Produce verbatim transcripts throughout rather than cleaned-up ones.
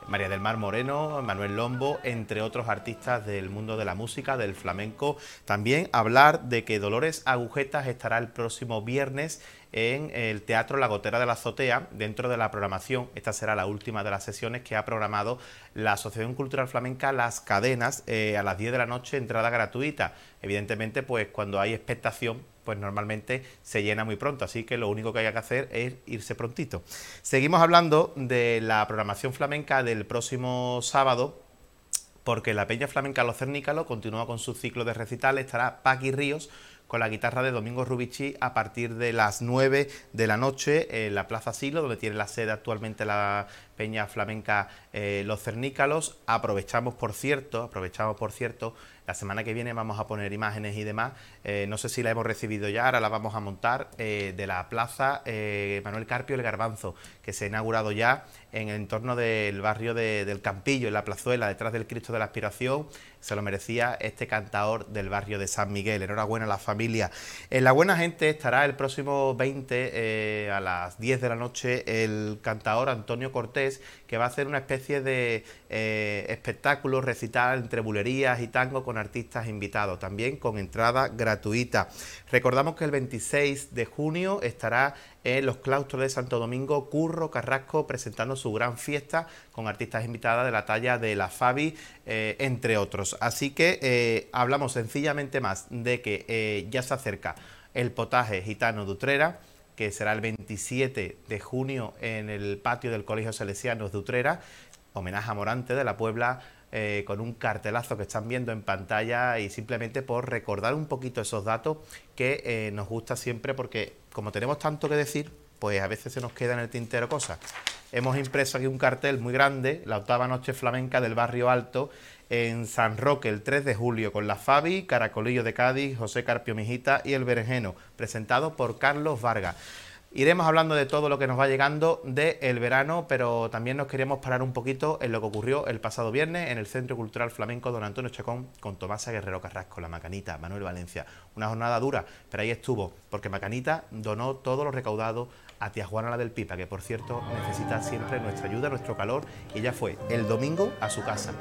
María del Mar Moreno, Manuel Lombo, entre otros artistas del mundo de la música, del flamenco. También hablar de que Dolores Agujetas estará el próximo viernes en el Teatro La Gotera de la Azotea, dentro de la programación. Esta será la última de las sesiones que ha programado la Asociación Cultural Flamenca Las Cadenas, eh, a las diez de la noche, entrada gratuita. Evidentemente, pues cuando hay expectación, pues normalmente se llena muy pronto, así que lo único que hay que hacer es irse prontito. Seguimos hablando de la programación flamenca del próximo sábado, porque la Peña Flamenca Los Cernícalos continúa con su ciclo de recitales. Estará Paqui Ríos con la guitarra de Domingo Rubichi a partir de las nueve de la noche en la Plaza Silo, donde tiene la sede actualmente la Peña Flamenca eh, Los Cernícalos. Aprovechamos, por cierto, aprovechamos, por cierto, la semana que viene vamos a poner imágenes y demás, eh, no sé si la hemos recibido ya, ahora la vamos a montar, eh, de la Plaza eh, Manuel Carpio El Garbanzo, que se ha inaugurado ya en el entorno del barrio de, del Campillo, en la plazuela, detrás del Cristo de la Aspiración. Se lo merecía este cantaor del barrio de San Miguel. Enhorabuena a la familia. En La Buena Gente estará el próximo veinte eh, a las diez de la noche el cantaor Antonio Cortés, que va a hacer una especie de eh, espectáculo recital entre bulerías y tango con artistas invitados, también con entrada gratuita. Recordamos que el veintiséis de junio estará en los claustros de Santo Domingo Curro Carrasco presentando su gran fiesta con artistas invitadas de la talla de la Fabi, eh, entre otros. Así que eh, hablamos sencillamente más de que eh, ya se acerca el potaje gitano de Utrera, que será el veintisiete de junio en el patio del Colegio Salesianos de Utrera, homenaje a Morante de la Puebla, eh, con un cartelazo que están viendo en pantalla, y simplemente por recordar un poquito esos datos que eh, nos gusta siempre, porque como tenemos tanto que decir, pues a veces se nos queda en el tintero cosas. Hemos impreso aquí un cartel muy grande, la octava noche flamenca del Barrio Alto, en San Roque el tres de julio, con la Fabi, Caracolillo de Cádiz, José Carpio Mijita y El Berenjeno, presentado por Carlos Vargas. Iremos hablando de todo lo que nos va llegando del verano, pero también nos queremos parar un poquito en lo que ocurrió el pasado viernes en el Centro Cultural Flamenco Don Antonio Chacón, con Tomasa Guerrero Carrasco, la Macanita, Manuel Valencia. Una jornada dura, pero ahí estuvo, porque Macanita donó todo lo recaudado a tía Juana la del Pipa, que por cierto necesita siempre nuestra ayuda, nuestro calor, y ella fue el domingo a su casa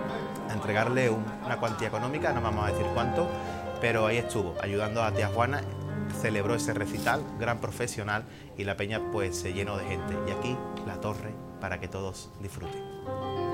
a entregarle un, una cuantía económica, no vamos a decir cuánto, pero ahí estuvo, ayudando a tía Juana. Celebró ese recital, gran profesional, y la peña pues se llenó de gente. Y aquí la torre para que todos disfruten.